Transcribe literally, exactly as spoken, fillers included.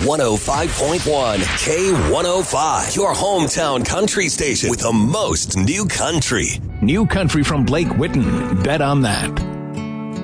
one oh five point one K one oh five, your hometown country station with the most new country. New country from Blake Whitten. Bet on that.